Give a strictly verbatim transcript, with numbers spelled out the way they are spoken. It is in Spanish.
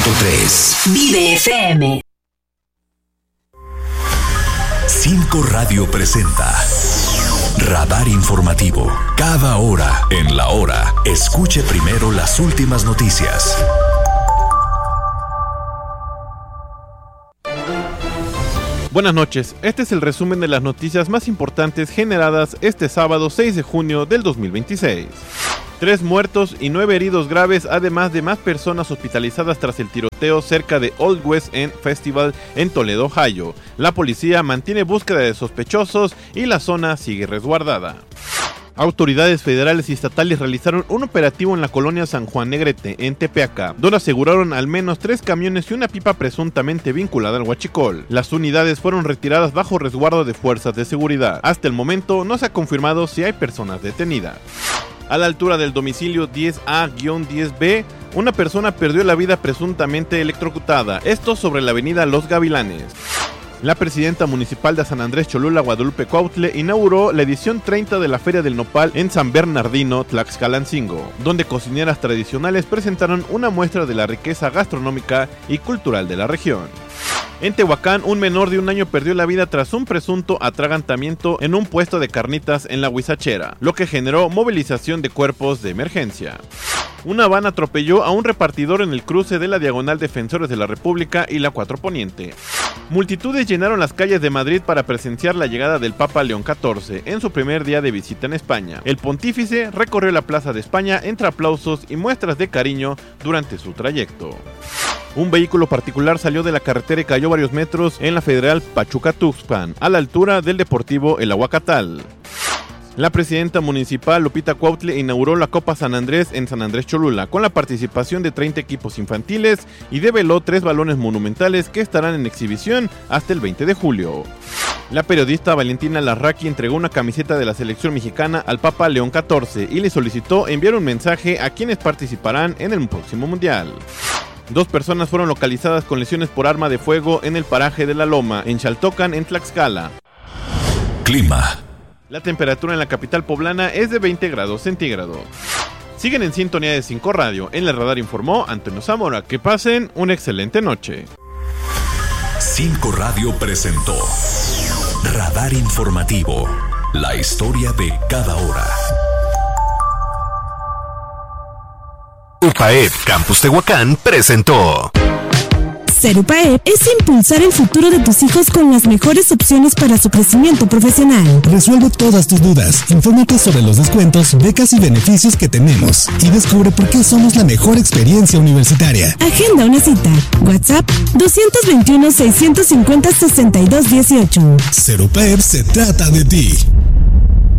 punto tres. Vive F M. Cinco Radio presenta Radar Informativo. Cada hora en la hora, escuche primero las últimas noticias. Buenas noches, este es el resumen de las noticias más importantes generadas este sábado seis de junio del dos mil veintiséis. Tres muertos y nueve heridos graves, además de más personas hospitalizadas tras el tiroteo cerca de Old West End Festival en Toledo, Ohio. La policía mantiene búsqueda de sospechosos y la zona sigue resguardada. Autoridades federales y estatales realizaron un operativo en la colonia San Juan Negrete, en Tepeaca, donde aseguraron al menos tres camiones y una pipa presuntamente vinculada al huachicol. Las unidades fueron retiradas bajo resguardo de fuerzas de seguridad. Hasta el momento no se ha confirmado si hay personas detenidas. A la altura del domicilio diez A diez B, una persona perdió la vida presuntamente electrocutada, esto sobre la avenida Los Gavilanes. La presidenta municipal de San Andrés Cholula, Guadalupe Cuautle, inauguró la edición treinta de la Feria del Nopal en San Bernardino, Tlaxcalancingo, donde cocineras tradicionales presentaron una muestra de la riqueza gastronómica y cultural de la región. En Tehuacán, un menor de un año perdió la vida tras un presunto atragantamiento en un puesto de carnitas en la Huizachera, lo que generó movilización de cuerpos de emergencia. Una van atropelló a un repartidor en el cruce de la Diagonal Defensores de la República y la cuatro Poniente. Multitudes llenaron las calles de Madrid para presenciar la llegada del Papa León catorce en su primer día de visita en España. El pontífice recorrió la Plaza de España entre aplausos y muestras de cariño durante su trayecto. Un vehículo particular salió de la carretera y cayó varios metros en la Federal Pachuca-Tuxpan, a la altura del Deportivo El Aguacatal. La presidenta municipal Lupita Cuautle inauguró la Copa San Andrés en San Andrés Cholula, con la participación de treinta equipos infantiles y develó tres balones monumentales que estarán en exhibición hasta el veinte de julio. La periodista Valentina Larraqui entregó una camiseta de la selección mexicana al Papa León catorce y le solicitó enviar un mensaje a quienes participarán en el próximo mundial. Dos personas fueron localizadas con lesiones por arma de fuego en el paraje de La Loma, en Xaltocan, en Tlaxcala. Clima. La temperatura en la capital poblana es de veinte grados centígrados. Siguen en sintonía de cinco Radio. En el radar informó Antonio Zamora. Que pasen una excelente noche. cinco Radio presentó Radar Informativo. La historia de cada hora. UPAEP Campus Tehuacán presentó. Ser UPAEP es impulsar el futuro de tus hijos con las mejores opciones para su crecimiento profesional. Resuelve todas tus dudas, infórmate sobre los descuentos, becas y beneficios que tenemos y descubre por qué somos la mejor experiencia universitaria. Agenda una cita. WhatsApp dos dos uno, seis cinco cero, seis dos uno ocho. Ser UPAEP se trata de ti.